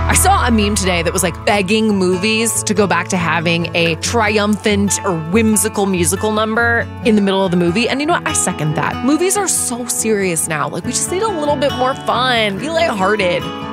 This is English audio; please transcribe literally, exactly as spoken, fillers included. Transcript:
I saw a meme today that was like begging movies to go back to having a triumphant or whimsical musical number in the middle of the movie. And you know what? I second that. Movies are so serious now. Like, we just need a little bit more fun. Be lighthearted.